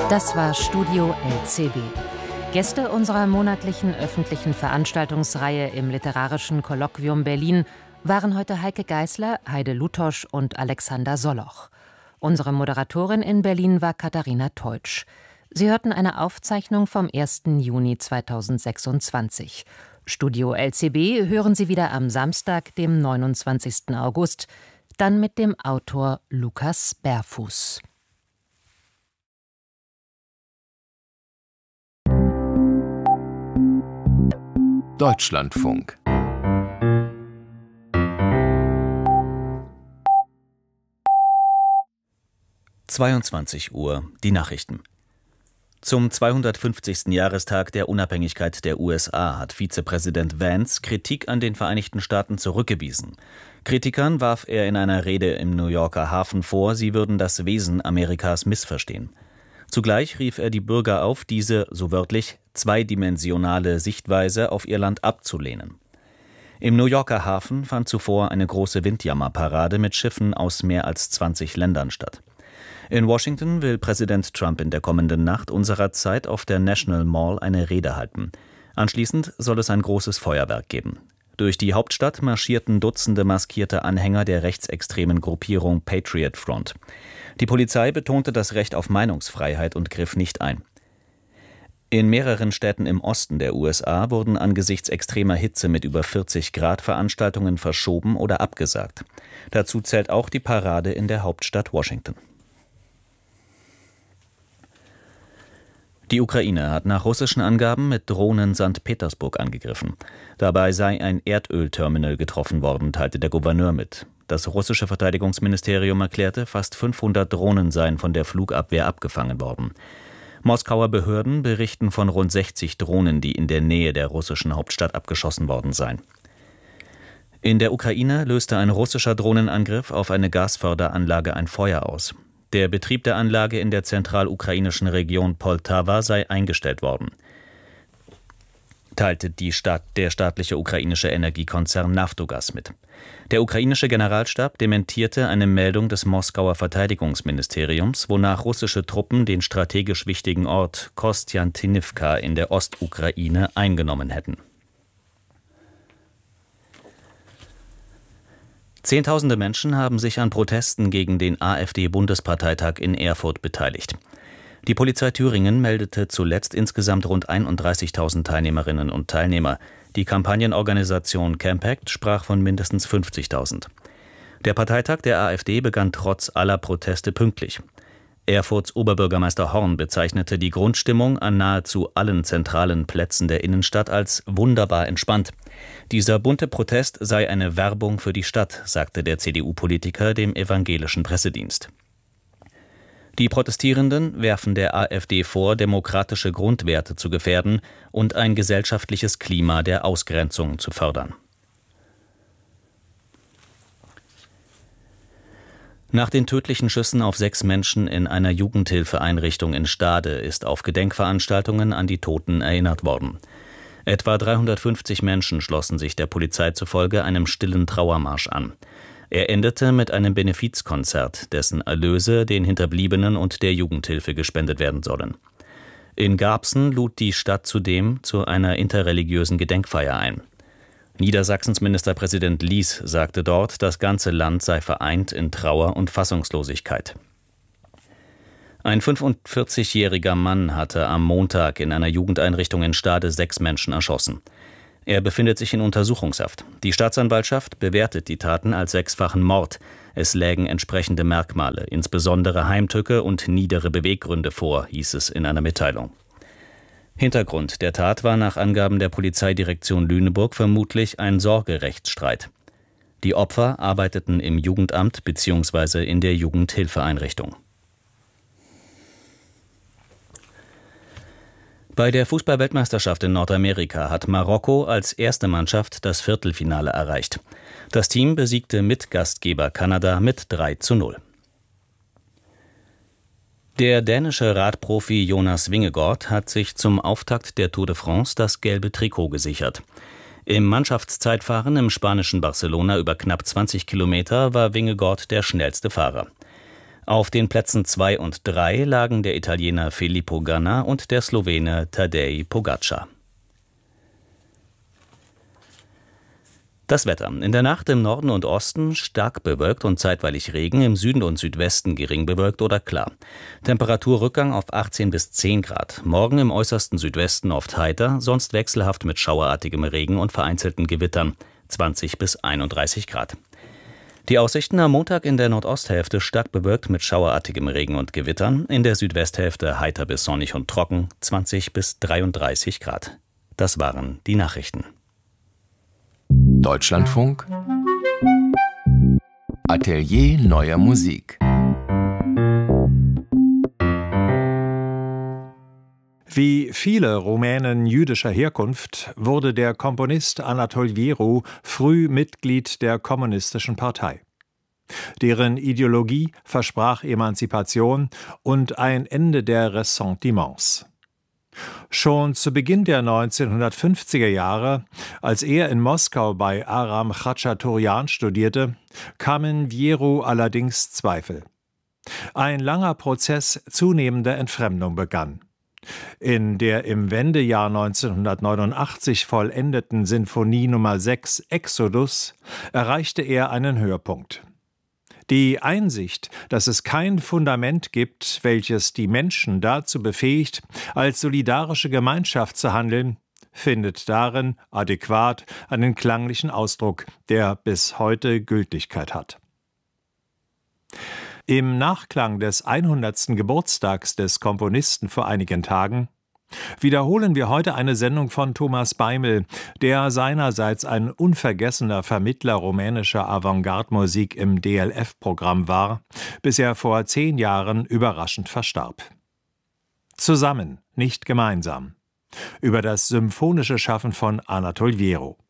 Das war Studio LCB. Gäste unserer monatlichen öffentlichen Veranstaltungsreihe im Literarischen Kolloquium Berlin waren heute Heike Geisler, Heide Lutosch und Alexander Soloch. Unsere Moderatorin in Berlin war Katharina Teutsch. Sie hörten eine Aufzeichnung vom 1. Juni 2026. Studio LCB hören Sie wieder am Samstag, dem 29. August, dann mit dem Autor Lukas Berfuß. Deutschlandfunk. (22 Uhr) Die Nachrichten. Zum 250. Jahrestag der Unabhängigkeit der USA hat Vizepräsident Vance Kritik an den Vereinigten Staaten zurückgewiesen. Kritikern warf er in einer Rede im New Yorker Hafen vor, sie würden das Wesen Amerikas missverstehen. Zugleich rief er die Bürger auf, diese, so wörtlich, zweidimensionale Sichtweise auf ihr Land abzulehnen. Im New Yorker Hafen fand zuvor eine große Windjammerparade mit Schiffen aus mehr als 20 Ländern statt. In Washington will Präsident Trump in der kommenden Nacht unserer Zeit auf der National Mall eine Rede halten. Anschließend soll es ein großes Feuerwerk geben. Durch die Hauptstadt marschierten Dutzende maskierte Anhänger der rechtsextremen Gruppierung Patriot Front. Die Polizei betonte das Recht auf Meinungsfreiheit und griff nicht ein. In mehreren Städten im Osten der USA wurden angesichts extremer Hitze mit über 40 Grad Veranstaltungen verschoben oder abgesagt. Dazu zählt auch die Parade in der Hauptstadt Washington. Die Ukraine hat nach russischen Angaben mit Drohnen St. Petersburg angegriffen. Dabei sei ein Erdölterminal getroffen worden, teilte der Gouverneur mit. Das russische Verteidigungsministerium erklärte, fast 500 Drohnen seien von der Flugabwehr abgefangen worden. Moskauer Behörden berichten von rund 60 Drohnen, die in der Nähe der russischen Hauptstadt abgeschossen worden seien. In der Ukraine löste ein russischer Drohnenangriff auf eine Gasförderanlage ein Feuer aus. Der Betrieb der Anlage in der zentralukrainischen Region Poltawa sei eingestellt worden, teilte der staatliche ukrainische Energiekonzern Naftogaz mit. Der ukrainische Generalstab dementierte eine Meldung des Moskauer Verteidigungsministeriums, wonach russische Truppen den strategisch wichtigen Ort Kostjantinivka in der Ostukraine eingenommen hätten. Zehntausende Menschen haben sich an Protesten gegen den AfD-Bundesparteitag in Erfurt beteiligt. Die Polizei Thüringen meldete zuletzt insgesamt rund 31.000 Teilnehmerinnen und Teilnehmer. Die Kampagnenorganisation Campact sprach von mindestens 50.000. Der Parteitag der AfD begann trotz aller Proteste pünktlich. Erfurts Oberbürgermeister Horn bezeichnete die Grundstimmung an nahezu allen zentralen Plätzen der Innenstadt als wunderbar entspannt. Dieser bunte Protest sei eine Werbung für die Stadt, sagte der CDU-Politiker dem evangelischen Pressedienst. Die Protestierenden werfen der AfD vor, demokratische Grundwerte zu gefährden und ein gesellschaftliches Klima der Ausgrenzung zu fördern. Nach den tödlichen Schüssen auf 6 Menschen in einer Jugendhilfeeinrichtung in Stade ist auf Gedenkveranstaltungen an die Toten erinnert worden. Etwa 350 Menschen schlossen sich der Polizei zufolge einem stillen Trauermarsch an. Er endete mit einem Benefizkonzert, dessen Erlöse den Hinterbliebenen und der Jugendhilfe gespendet werden sollen. In Garbsen lud die Stadt zudem zu einer interreligiösen Gedenkfeier ein. Niedersachsens Ministerpräsident Lies sagte dort, das ganze Land sei vereint in Trauer und Fassungslosigkeit. Ein 45-jähriger Mann hatte am Montag in einer Jugendeinrichtung in Stade 6 Menschen erschossen. Er befindet sich in Untersuchungshaft. Die Staatsanwaltschaft bewertet die Taten als 6-fachen Mord. Es lägen entsprechende Merkmale, insbesondere Heimtücke und niedere Beweggründe vor, hieß es in einer Mitteilung. Hintergrund der Tat war nach Angaben der Polizeidirektion Lüneburg vermutlich ein Sorgerechtsstreit. Die Opfer arbeiteten im Jugendamt bzw. in der Jugendhilfeeinrichtung. Bei der Fußball-Weltmeisterschaft in Nordamerika hat Marokko als erste Mannschaft das Viertelfinale erreicht. Das Team besiegte Mitgastgeber Kanada mit 3:0. Der dänische Radprofi Jonas Vingegaard hat sich zum Auftakt der Tour de France das gelbe Trikot gesichert. Im Mannschaftszeitfahren im spanischen Barcelona über knapp 20 Kilometer war Vingegaard der schnellste Fahrer. Auf den Plätzen 2 und 3 lagen der Italiener Filippo Ganna und der Slowene Tadej Pogačar. Das Wetter. In der Nacht im Norden und Osten stark bewölkt und zeitweilig Regen, im Süden und Südwesten gering bewölkt oder klar. Temperaturrückgang auf 18 bis 10 Grad. Morgen im äußersten Südwesten oft heiter, sonst wechselhaft mit schauerartigem Regen und vereinzelten Gewittern, 20 bis 31 Grad. Die Aussichten am Montag in der Nordosthälfte stark bewölkt mit schauerartigem Regen und Gewittern, in der Südwesthälfte heiter bis sonnig und trocken, 20 bis 33 Grad. Das waren die Nachrichten. Deutschlandfunk Atelier neuer Musik. Wie viele Rumänen jüdischer Herkunft wurde der Komponist Anatol Vieru früh Mitglied der Kommunistischen Partei. Deren Ideologie versprach Emanzipation und ein Ende der Ressentiments. Schon zu Beginn der 1950er Jahre, als er in Moskau bei Aram Khachaturian studierte, kamen Vieru allerdings Zweifel. Ein langer Prozess zunehmender Entfremdung begann. In der im Wendejahr 1989 vollendeten Sinfonie Nummer 6 Exodus erreichte er einen Höhepunkt. Die Einsicht, dass es kein Fundament gibt, welches die Menschen dazu befähigt, als solidarische Gemeinschaft zu handeln, findet darin adäquat einen klanglichen Ausdruck, der bis heute Gültigkeit hat. Im Nachklang des 100. Geburtstags des Komponisten vor einigen Tagen wiederholen wir heute eine Sendung von Thomas Beimel, der seinerseits ein unvergessener Vermittler rumänischer Avantgarde-Musik im DLF-Programm war, bis er vor 10 Jahren überraschend verstarb. Zusammen, nicht gemeinsam. Über das symphonische Schaffen von Anatol Vieru.